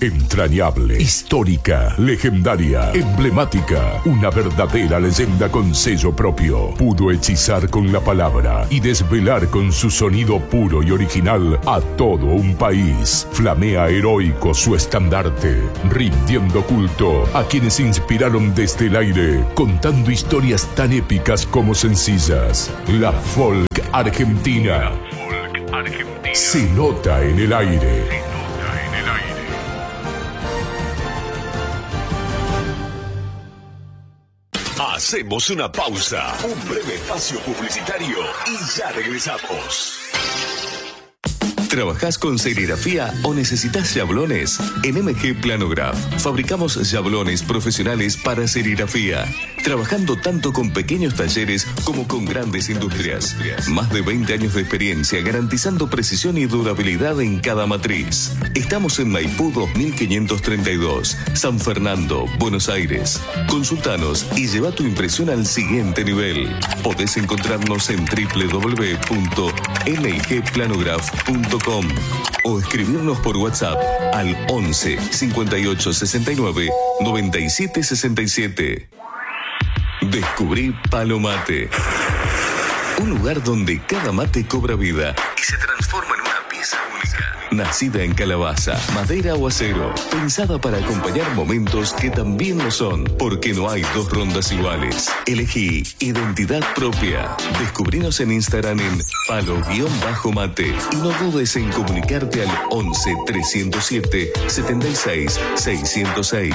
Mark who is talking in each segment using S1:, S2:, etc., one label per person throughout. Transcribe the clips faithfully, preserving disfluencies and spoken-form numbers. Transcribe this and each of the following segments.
S1: Entrañable, histórica, legendaria, emblemática. Una verdadera leyenda con sello propio. Pudo hechizar con la palabra y desvelar con su sonido puro y original a todo un país. Flamea heroico su estandarte, rindiendo culto a quienes inspiraron desde el aire, contando historias tan épicas como sencillas. La folk argentina. La folk argentina. Se nota en el aire. Se nota en el aire. Hacemos una pausa, un breve espacio publicitario y ya regresamos. ¿Trabajás con serigrafía o necesitas yablones? En M G Planograph fabricamos yablones profesionales para serigrafía, trabajando tanto con pequeños talleres como con grandes industrias. Más de veinte años de experiencia garantizando precisión y durabilidad en cada matriz. Estamos en Maipú dos mil quinientos treinta y dos, San Fernando, Buenos Aires. Consultanos y lleva tu impresión al siguiente nivel. Podés encontrarnos en doble u doble u doble u punto m g planograph punto com o escribirnos por WhatsApp al once cincuenta y ocho sesenta y nueve noventa y siete sesenta y siete. Descubrí Palo Mate, un lugar donde cada mate cobra vida y se transforma en una pieza única. Nacida en calabaza, madera o acero, pensada para acompañar momentos que también lo son, porque no hay dos rondas iguales. Elegí identidad propia. Descubrinos en Instagram en palo-mate y no dudes en comunicarte al once trescientos siete setenta y seis seiscientos seis.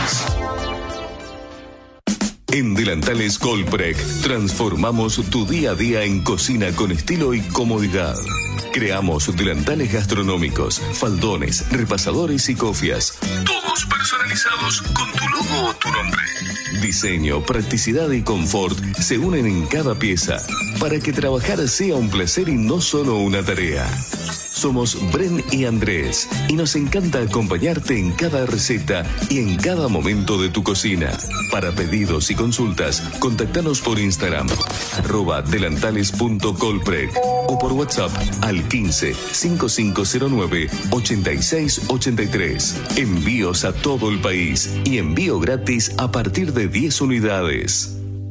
S1: En Delantales Colprec transformamos tu día a día en cocina con estilo y comodidad. Creamos delantales gastronómicos, faldones, repasadores y cofias. Todos personalizados con tu logo o tu nombre. Diseño, practicidad y confort se unen en cada pieza para que trabajar sea un placer y no solo una tarea. Somos Bren y Andrés y nos encanta acompañarte en cada receta y en cada momento de tu cocina. Para pedidos y consultas, contactanos por Instagram, arroba delantales punto colprec o por WhatsApp al quince cinco cinco cero nueve ochenta y seis ochenta y tres. Envíos a todo el país y envío gratis a partir de diez unidades.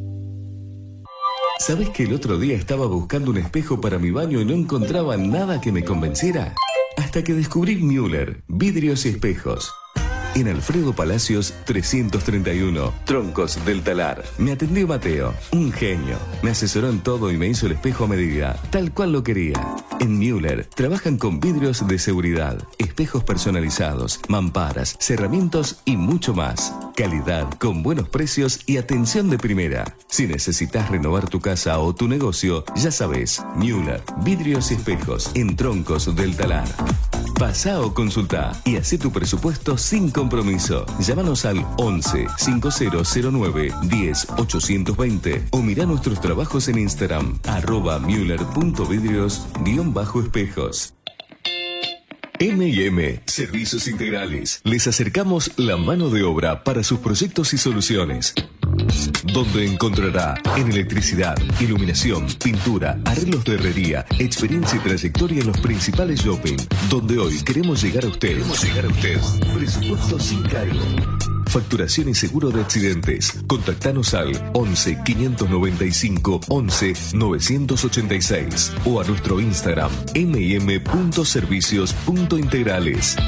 S1: ¿Sabes que el otro día estaba buscando un espejo para mi baño y no encontraba nada que me convenciera? Hasta que descubrí Müller, vidrios y espejos. En Alfredo Palacios trescientos treinta y uno, Troncos del Talar. Me atendió Mateo, un genio. Me asesoró en todo y me hizo el espejo a medida, tal cual lo quería. En Müller trabajan con vidrios de seguridad, espejos personalizados, mamparas, cerramientos y mucho más. Calidad, con buenos precios y atención de primera. Si necesitas renovar tu casa o tu negocio, ya sabes, Müller, vidrios y espejos en Troncos del Talar. Pasá o consultá y hacé tu presupuesto sin compromiso. Llámanos al once cincuenta cero nueve diez ochocientos veinte o mirá nuestros trabajos en Instagram, arroba müller punto vidrios guión bajo espejos. M y M Servicios Integrales. Les acercamos la mano de obra para sus proyectos y soluciones, donde encontrará en electricidad, iluminación, pintura, arreglos de herrería, experiencia y trayectoria en los principales shopping, donde hoy queremos llegar a usted. Queremos llegar a usted. Presupuesto sin cargo. Facturación y seguro de accidentes. Contactanos al once quinientos noventa y cinco once novecientos ochenta y seis o a nuestro Instagram m y m punto servicios punto integrales.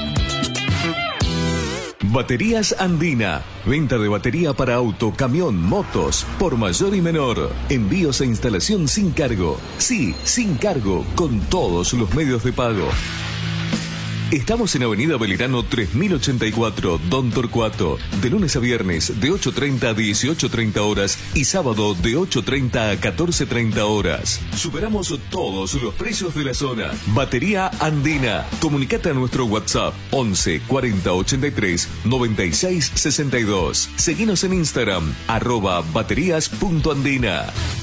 S1: Baterías Andina. Venta de batería para auto, camión, motos, por mayor y menor. Envíos e instalación sin cargo. Sí, sin cargo, con todos los medios de pago. Estamos en Avenida Belgrano tres mil ochenta y cuatro, Don Torcuato, de lunes a viernes de ocho treinta a dieciocho treinta horas y sábado de ocho treinta a catorce treinta horas. Superamos todos los precios de la zona. Batería Andina. Comunicate a nuestro WhatsApp once cuarenta ochenta y tres noventa y seis sesenta y dos. Seguinos en Instagram, arroba baterías punto andina.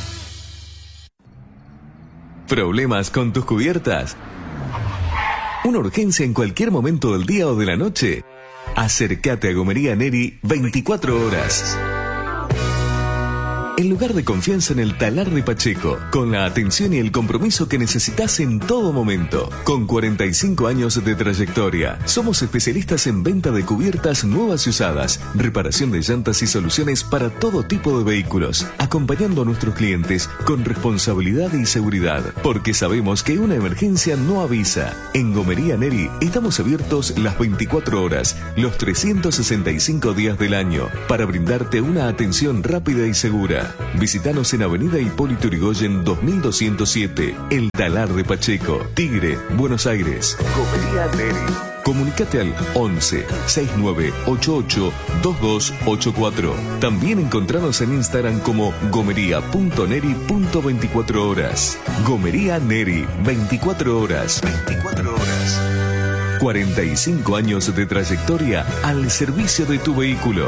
S1: ¿Problemas con tus cubiertas? ¿Una urgencia en cualquier momento del día o de la noche? Acércate a Gomería Neri veinticuatro horas. El lugar de confianza en el Talar de Pacheco, con la atención y el compromiso que necesitas en todo momento. Con cuarenta y cinco años de trayectoria, somos especialistas en venta de cubiertas nuevas y usadas, reparación de llantas y soluciones para todo tipo de vehículos, acompañando a nuestros clientes con responsabilidad y seguridad, porque sabemos que una emergencia no avisa. En Gomería Neri estamos abiertos las veinticuatro horas, los trescientos sesenta y cinco días del año, para brindarte una atención rápida y segura. Visítanos en Avenida Hipólito Yrigoyen dos mil doscientos siete, El Talar de Pacheco, Tigre, Buenos Aires. Gomería Neri. Comunicate al once, sesenta y nueve, ochenta y ocho, veintidós ochenta y cuatro. También encontranos en Instagram como gomería punto neri punto veinticuatro horas. Gomería Neri, veinticuatro horas. veinticuatro horas. cuarenta y cinco años de trayectoria al servicio de tu vehículo.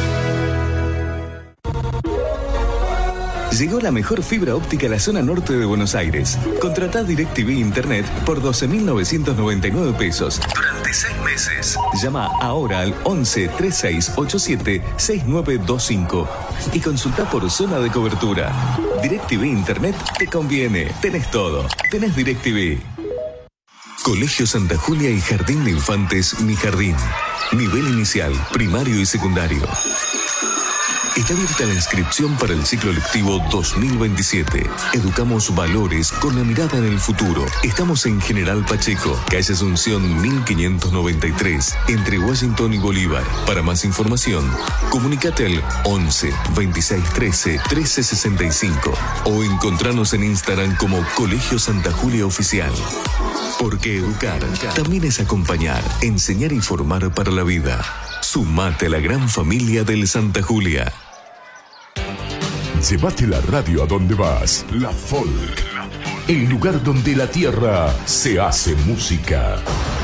S1: Llegó la mejor fibra óptica a la zona norte de Buenos Aires. Contratá DirecTV Internet por doce mil novecientos noventa y nueve pesos durante seis meses. Llama ahora al once, treinta y seis, ochenta y siete, sesenta y nueve veinticinco y consulta por zona de cobertura. DirecTV Internet te conviene. Tenés todo. Tenés DirecTV. Colegio Santa Julia y Jardín de Infantes Mi Jardín. Nivel inicial, primario y secundario. Está abierta la inscripción para el ciclo lectivo dos mil veintisiete. Educamos valores con la mirada en el futuro. Estamos en General Pacheco, calle Asunción mil quinientos noventa y tres, entre Washington y Bolívar. Para más información, comunícate al once, veintiséis, trece, trece sesenta y cinco o encontranos en Instagram como Colegio Santa Julia Oficial. Porque educar también es acompañar, enseñar y formar para la vida. Sumate a la gran familia del Santa Julia.
S2: Llévate la radio a donde vas. La Folk. El lugar donde la tierra se hace música.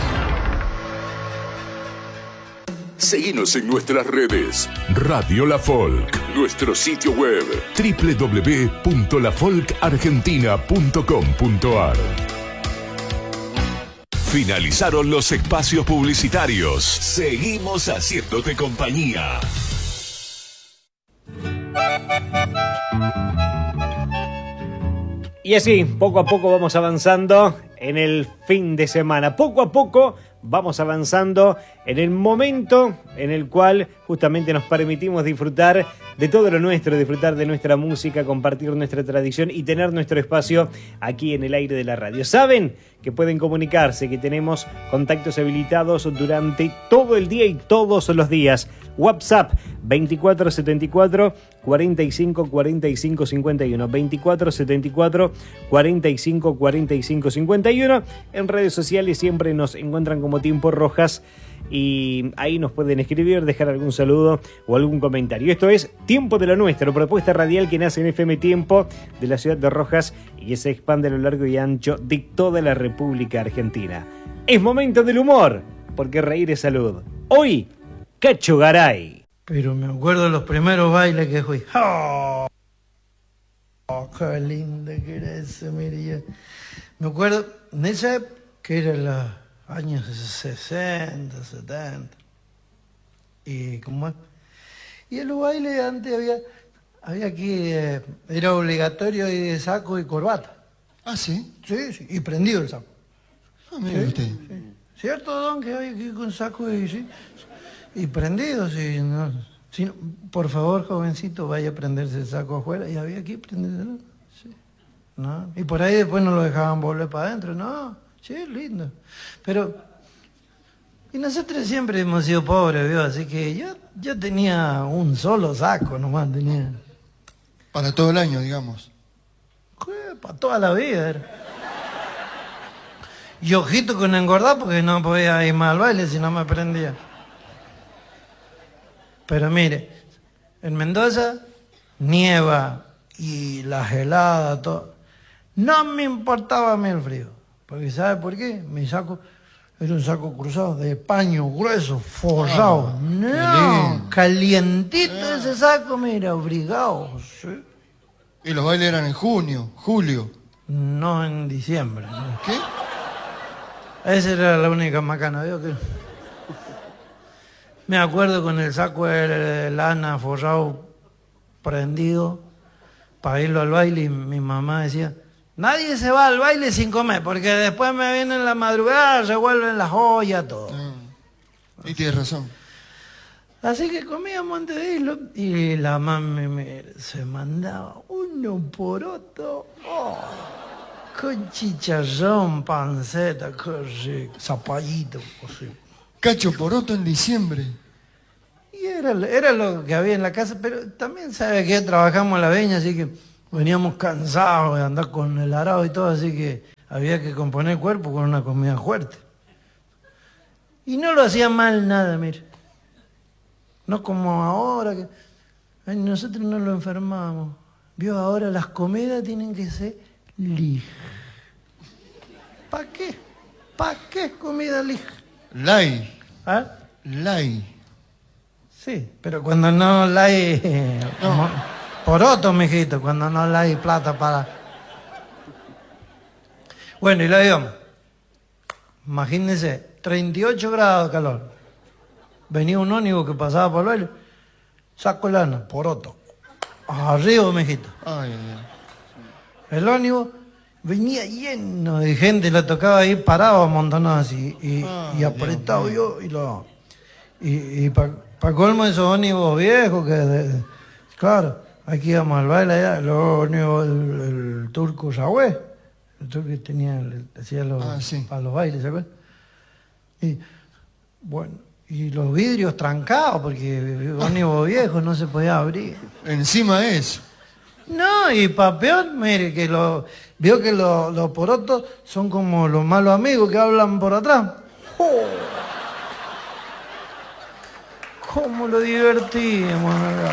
S2: Seguinos en nuestras redes. Radio La Folk. Nuestro sitio web doble u doble u doble u punto la folk argentina punto com punto a r. Finalizaron los espacios publicitarios. Seguimos haciéndote compañía.
S3: Y así, poco a poco vamos avanzando en el fin de semana. Poco a poco vamos avanzando en el momento en el cual justamente nos permitimos disfrutar de todo lo nuestro, disfrutar de nuestra música, compartir nuestra tradición y tener nuestro espacio aquí en el aire de la radio. Saben que pueden comunicarse, que tenemos contactos habilitados durante todo el día y todos los días. WhatsApp veinticuatro setenta y cuatro, cuarenta y cinco, cuarenta y cinco, cincuenta y uno, veinticuatro setenta y cuatro, cuarenta y cinco, cuarenta y cinco, cincuenta y uno. En redes sociales siempre nos encuentran como Tiempo Rojas y ahí nos pueden escribir, dejar algún saludo o algún comentario. Esto es Tiempo de lo Nuestro, propuesta radial que nace en F M Tiempo de la ciudad de Rojas y que se expande a lo largo y ancho de toda la República Argentina. Es momento del humor, porque reír es salud. Hoy, Cacho Garay.
S4: Pero me acuerdo de los primeros bailes que fui. ¡Oh! Oh, qué lindo que era eso, mire. Yo me acuerdo, en esa época, que eran los años sesenta, setenta. Y como y en los bailes antes había, había que, eh, era obligatorio ir de saco y corbata.
S5: ¿Ah, sí?
S4: Sí, sí, y prendido el saco.
S5: Ah, mire
S4: ¿Sí?
S5: usted.
S4: Sí. ¿Cierto, don, que había que ir con saco y sí? Y prendido, sí, no, sí, no, por favor, jovencito, vaya a prenderse el saco afuera. Y había que prenderse, sí. ¿No? Y por ahí después no lo dejaban volver para adentro, no, sí, lindo. Pero, y nosotros siempre hemos sido pobres, ¿vio? Así que yo, yo tenía un solo saco nomás, tenía.
S5: Para todo el año, digamos.
S4: ¿Qué? Para toda la vida era. Y ojito con engordar porque no podía ir más al baile si no me prendía. Pero mire, en Mendoza nieva y las heladas, todo. No me importaba a mí el frío. Porque ¿sabe por qué? Mi saco era un saco cruzado de paño grueso, forrado.
S5: Ah,
S4: no, calientito ah. Ese saco, mira, abrigado. ¿Sí?
S5: Y los bailes eran en junio, julio.
S4: No en diciembre. ¿No?
S5: ¿Qué?
S4: Esa era la única macana, ¿vio? Que... Me acuerdo con el saco de lana forrado, prendido, para irlo al baile y mi mamá decía, nadie se va al baile sin comer, porque después me vienen la madrugada, revuelven las ollas, todo.
S5: Ah, y tienes razón.
S4: Así que comíamos antes de irlo y la mami me, se mandaba uno poroto, oh, con chicharrón, panceta, qué rico, zapallito, así.
S5: Cacho poroto en diciembre.
S4: Y era, era lo que había en la casa, pero también sabe que trabajamos en la viña, así que veníamos cansados de andar con el arado y todo, así que había que componer el cuerpo con una comida fuerte. Y no lo hacía mal nada, mire. No como ahora, que ay, nosotros no lo enfermamos. Vio, ahora las comidas tienen que ser lija. ¿Para qué? ¿Para qué es comida lija?
S5: Lai.
S4: ¿Ah?
S5: Lai.
S4: Sí, pero cuando no la hay...
S5: No.
S4: Poroto, mijito, cuando no la hay plata para... Bueno, y lo digamos. Imagínense, treinta y ocho grados de calor. Venía un ónibus que pasaba por el baile. Saco lana, poroto. Arriba, mijito.
S5: Ay, ay, ay.
S4: El ónibus venía lleno de gente, le tocaba ir parado, amontonado así, y,
S5: Ah,
S4: y apretado
S5: Dios
S4: yo, y lo... Y, y para pa colmo esos ónibus viejos, que de- de- claro, aquí íbamos al baile allá, el ónibus, el, el turco Yahweh, el turco que tenía, le hacía los,
S5: Ah, sí.
S4: para los bailes, ¿se acuerdan? Y, bueno, y los vidrios trancados, porque ónibus viejo no se podía abrir.
S5: Encima de eso.
S4: No, y para peor, mire, que lo, vio que lo- los porotos son como los malos amigos que hablan por atrás. ¡Oh! ¿Cómo lo divertimos, verdad?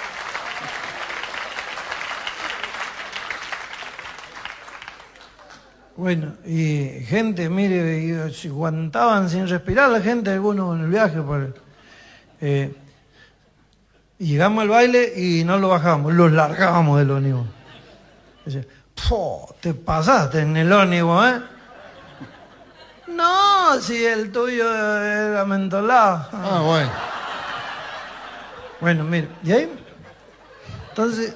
S4: Bueno, y gente, mire, y se aguantaban sin respirar la gente, algunos en el viaje. Por, eh, y llegamos al baile y no lo bajamos, lo largábamos del ónibus. Dice, "Po, te pasaste en el ónibus, ¿eh?" No, si el tuyo era mentolado.
S5: Ah, bueno.
S4: Bueno, mire, y ahí, entonces,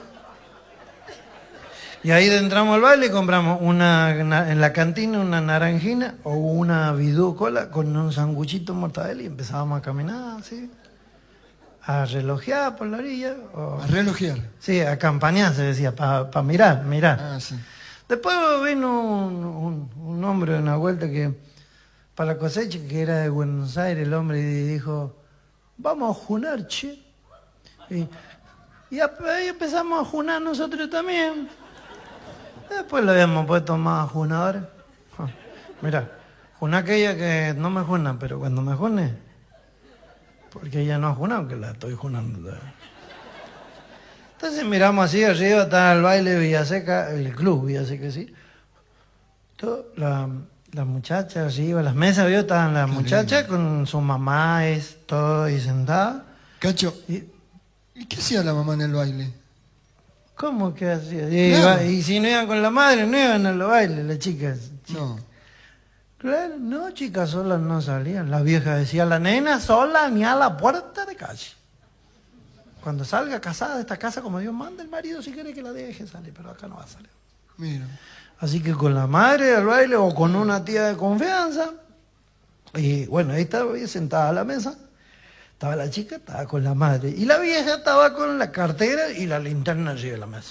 S4: y ahí entramos al baile y compramos una, na- en la cantina una naranjina o una bidú cola con un sanguchito mortadela y empezábamos a caminar así, a relojear por la orilla. O,
S5: A relojear.
S4: sí, a campanear se decía, para mirar, mirar.
S5: Ah, sí.
S4: Después vino un, un- un hombre de una vuelta que, para la cosecha, que era de Buenos Aires, el hombre, y dijo, vamos a junar, che. Y, y ap- ahí empezamos a junar nosotros también. Después lo habíamos puesto más junadores. Ah, mira, juna aquella que no me juna, pero cuando me june, porque ella no ha junado, que la estoy junando todavía. Entonces miramos así arriba, está el baile Villaseca, el club Villaseca, sí. Todo, la, las muchachas arriba, las mesas, ¿vio? Estaban las muchachas con sus mamás, todo ahí sentadas.
S5: Cacho,
S4: Y,
S5: ¿y qué hacía la mamá en el baile?
S4: ¿cómo que hacía? Y,
S5: Claro.
S4: iba- y si no iban con la madre, no iban a los bailes, las chicas.
S5: No.
S4: Claro, no, chicas solas no salían. La vieja decía, la nena sola ni a la puerta de calle. Cuando salga casada de esta casa, como Dios manda, el marido si quiere que la deje salir, pero acá no va a salir.
S5: Mira.
S4: Así que con la madre al baile o con una tía de confianza. Y bueno, ahí estaba ella sentada a la mesa. Estaba la chica, estaba con la madre. Y la vieja estaba con la cartera y la linterna arriba de la mesa.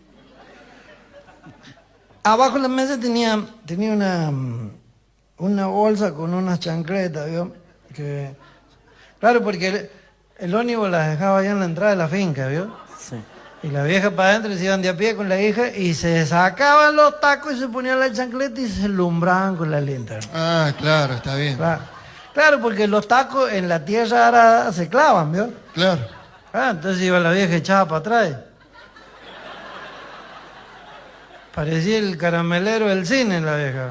S4: Abajo de la mesa tenía, tenía una, una bolsa con unas chancletas, ¿vio? Que, claro, porque el, el ónibus las dejaba allá en la entrada de la finca, ¿vio?
S6: Sí.
S4: Y la vieja para adentro se iban de a pie con la hija y se sacaban los tacos y se ponían la chancleta y se alumbraban con la linterna.
S5: Ah, claro, está bien.
S4: Claro, claro, porque los tacos en la tierra arada se clavan, ¿vio?
S5: Claro.
S4: Ah, entonces iba la vieja echada para atrás. Parecía el caramelero del cine la vieja.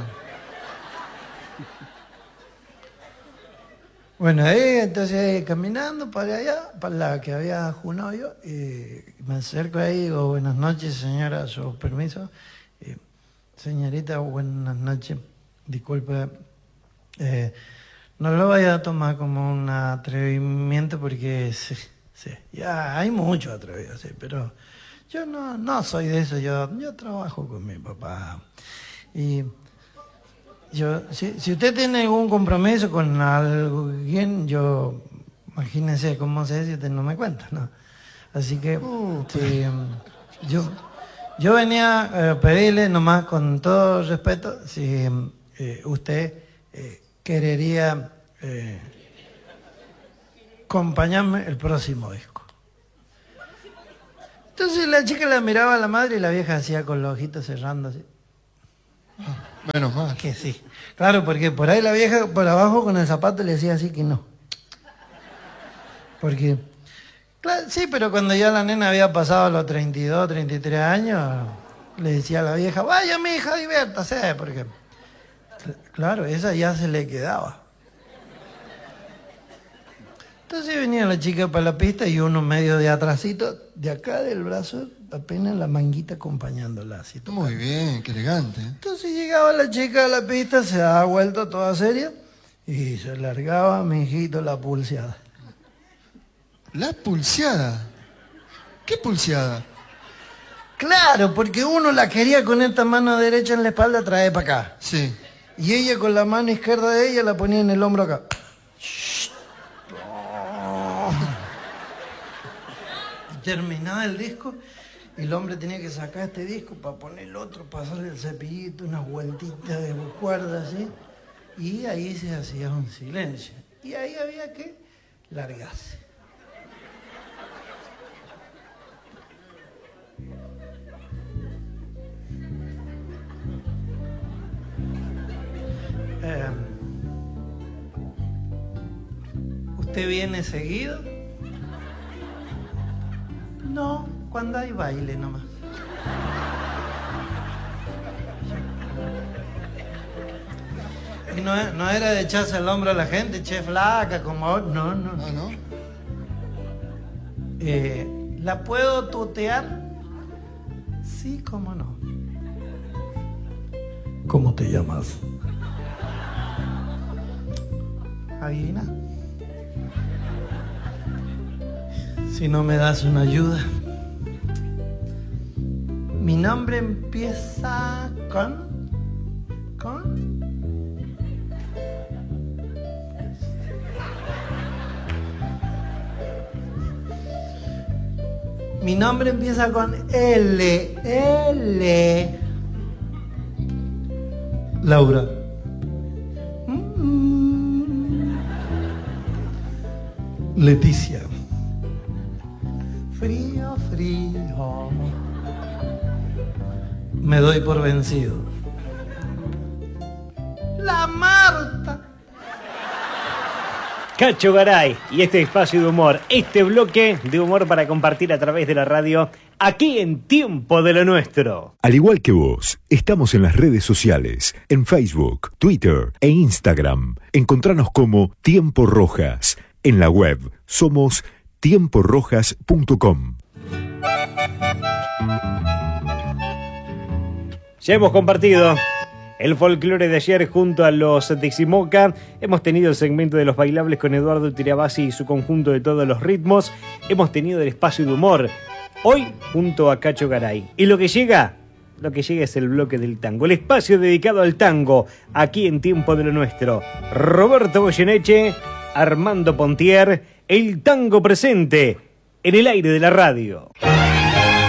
S4: Bueno, ahí entonces ahí, caminando para allá, para la que había junado yo, y me acerco ahí y digo, buenas noches señora, su permiso. Eh, señorita, buenas noches, disculpe, eh, no lo vaya a tomar como un atrevimiento porque sí, sí, ya hay mucho atrevido, sí, pero Yo no, no soy de eso, yo, yo trabajo con mi papá. Y yo, si, si usted tiene algún compromiso con alguien, yo, imagínese cómo se dice, usted no me cuenta, ¿no? Así que, uh, sí, yo, yo venía a pedirle nomás con todo respeto si eh, usted eh, querería eh, acompañarme el próximo disco. Entonces la chica la miraba a la madre y la vieja hacía con los ojitos cerrando así.
S5: Oh, menos mal.
S4: Que sí. Claro, porque por ahí la vieja por abajo con el zapato le decía así que no. Porque, claro, sí, pero cuando ya la nena había pasado los treinta y dos, treinta y tres años, le decía a la vieja, vaya mi hija, diviértase, porque, claro, esa ya se le quedaba. Entonces venía la chica para la pista y uno medio de atrasito, de acá del brazo, apenas la manguita acompañándola. Así,
S5: muy bien, qué elegante.
S4: Entonces llegaba la chica a la pista, se daba vuelta toda seria y se largaba, mi hijito, la pulseada.
S5: ¿La pulseada? ¿Qué pulseada?
S4: Claro, porque uno la quería con esta mano derecha en la espalda traer para acá.
S5: Sí.
S4: Y ella con la mano izquierda de ella la ponía en el hombro acá. Terminaba el disco y el hombre tenía que sacar este disco para poner el otro, pasarle el cepillito, unas vueltitas de cuerda así, y ahí se hacía un silencio. Y ahí había que largarse. Eh, ¿Usted viene seguido? No, cuando hay baile nomás. Y no, no era de echarse el hombro a la gente, che flaca, como... No, no.
S5: Ah, ¿no?
S4: Eh, ¿La puedo tutear? Sí, cómo no. ¿Cómo te llamas? Adivina. Si no me das una ayuda. Mi nombre empieza con... con... Mi nombre empieza con L. L. Laura. Mm. Leticia. Frío, frío. Me doy por vencido. La Marta.
S3: Cacho Garay y este espacio de humor, este bloque de humor para compartir a través de la radio, aquí en Tiempo de lo Nuestro.
S2: Al igual que vos, estamos en las redes sociales, en Facebook, Twitter e Instagram. Encontranos como Tiempo Rojas. En la web somos tiempo rojas punto com.
S3: Ya hemos compartido el folclore de ayer junto a los Teximoca. Hemos tenido el segmento de los bailables con Eduardo Tirabassi y su conjunto de todos los ritmos. Hemos tenido el espacio de humor hoy junto a Cacho Garay. Y lo que llega, lo que llega es el bloque del tango, el espacio dedicado al tango aquí en Tiempo de lo Nuestro. Roberto Goyeneche, Armando Pontier, el tango presente en el aire de la radio.